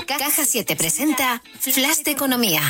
Caja 7 presenta Flash de Economía.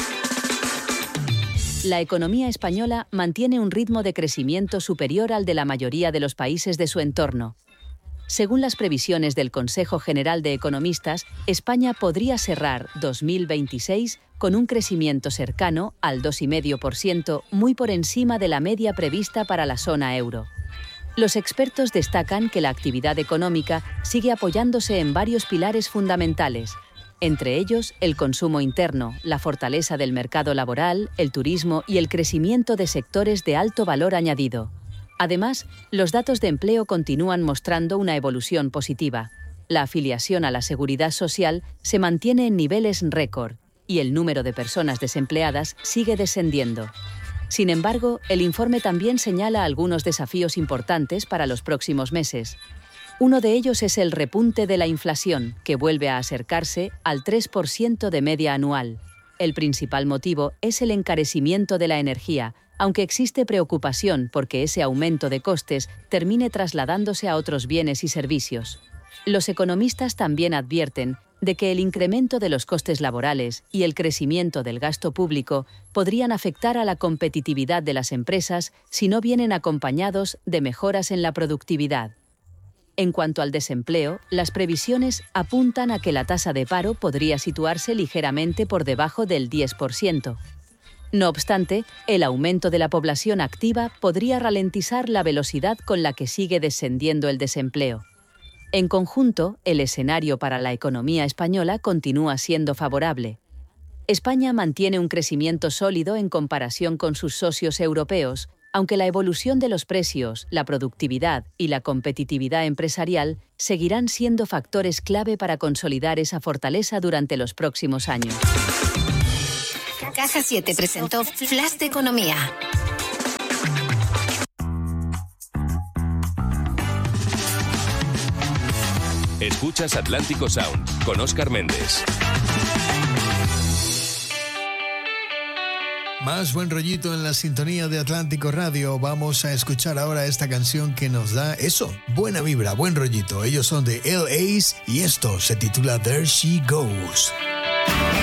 La economía española mantiene un ritmo de crecimiento superior al de la mayoría de los países de su entorno. Según las previsiones del Consejo General de Economistas, España podría cerrar 2026 con un crecimiento cercano al 2,5%, muy por encima de la media prevista para la zona euro. Los expertos destacan que la actividad económica sigue apoyándose en varios pilares fundamentales, entre ellos el consumo interno, la fortaleza del mercado laboral, el turismo y el crecimiento de sectores de alto valor añadido. Además, los datos de empleo continúan mostrando una evolución positiva. La afiliación a la seguridad social se mantiene en niveles récord y el número de personas desempleadas sigue descendiendo. Sin embargo, el informe también señala algunos desafíos importantes para los próximos meses. Uno de ellos es el repunte de la inflación, que vuelve a acercarse al 3% de media anual. El principal motivo es el encarecimiento de la energía, aunque existe preocupación porque ese aumento de costes termine trasladándose a otros bienes y servicios. Los economistas también advierten de que el incremento de los costes laborales y el crecimiento del gasto público podrían afectar a la competitividad de las empresas si no vienen acompañados de mejoras en la productividad. En cuanto al desempleo, las previsiones apuntan a que la tasa de paro podría situarse ligeramente por debajo del 10%. No obstante, el aumento de la población activa podría ralentizar la velocidad con la que sigue descendiendo el desempleo. En conjunto, el escenario para la economía española continúa siendo favorable. España mantiene un crecimiento sólido en comparación con sus socios europeos, aunque la evolución de los precios, la productividad y la competitividad empresarial seguirán siendo factores clave para consolidar esa fortaleza durante los próximos años. Caja 7 presentó Flash de Economía. Escuchas Atlántico Sound con Óscar Méndez. Más buen rollito en la sintonía de Atlántico Radio. Vamos a escuchar ahora esta canción que nos da eso, buena vibra, buen rollito. Ellos son de LA's y esto se titula There She Goes.